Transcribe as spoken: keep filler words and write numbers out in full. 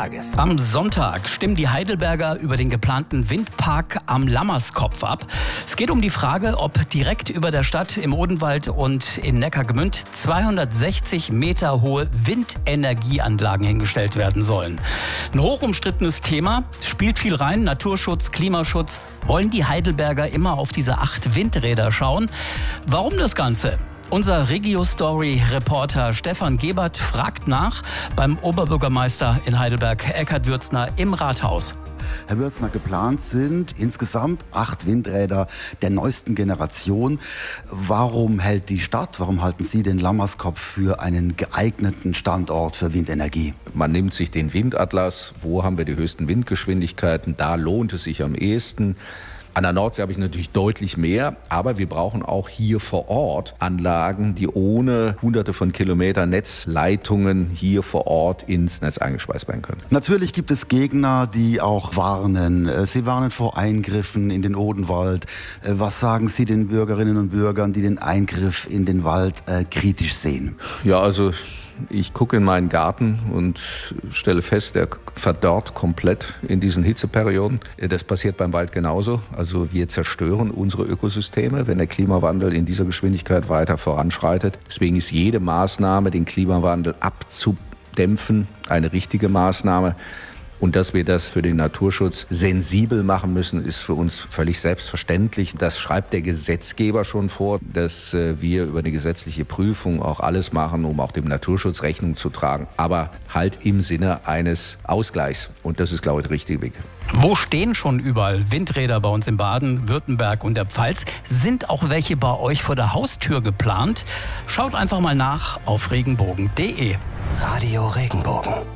Tages. Am Sonntag stimmen die Heidelberger über den geplanten Windpark am Lammerskopf ab. Es geht um die Frage, ob direkt über der Stadt im Odenwald und in Neckargemünd zweihundertsechzig Meter hohe Windenergieanlagen hingestellt werden sollen. Ein hochumstrittenes Thema, spielt viel rein, Naturschutz, Klimaschutz. Wollen die Heidelberger immer auf diese acht Windräder schauen? Warum das Ganze? Unser Regio-Story-Reporter Stefan Gebert fragt nach beim Oberbürgermeister in Heidelberg, Eckhard Würzner, im Rathaus. Herr Würzner, geplant sind insgesamt acht Windräder der neuesten Generation. Warum hält die Stadt, warum halten Sie den Lammerskopf für einen geeigneten Standort für Windenergie? Man nimmt sich den Windatlas, wo haben wir die höchsten Windgeschwindigkeiten, da lohnt es sich am ehesten. An der Nordsee habe ich natürlich deutlich mehr, aber wir brauchen auch hier vor Ort Anlagen, die ohne hunderte von Kilometern Netzleitungen hier vor Ort ins Netz eingespeist werden können. Natürlich gibt es Gegner, die auch warnen. Sie warnen vor Eingriffen in den Odenwald. Was sagen Sie den Bürgerinnen und Bürgern, die den Eingriff in den Wald äh, kritisch sehen? Ja, also ich gucke in meinen Garten und stelle fest, der verdorrt komplett in diesen Hitzeperioden. Das passiert beim Wald genauso. Also wir zerstören unsere Ökosysteme, wenn der Klimawandel in dieser Geschwindigkeit weiter voranschreitet. Deswegen ist jede Maßnahme, den Klimawandel abzudämpfen, eine richtige Maßnahme. Und dass wir das für den Naturschutz sensibel machen müssen, ist für uns völlig selbstverständlich. Das schreibt der Gesetzgeber schon vor, dass wir über eine gesetzliche Prüfung auch alles machen, um auch dem Naturschutz Rechnung zu tragen. Aber halt im Sinne eines Ausgleichs. Und das ist, glaube ich, der richtige Weg. Wo stehen schon überall Windräder bei uns in Baden, Württemberg und der Pfalz? Sind auch welche bei euch vor der Haustür geplant? Schaut einfach mal nach auf regenbogen punkt de. Radio Regenbogen.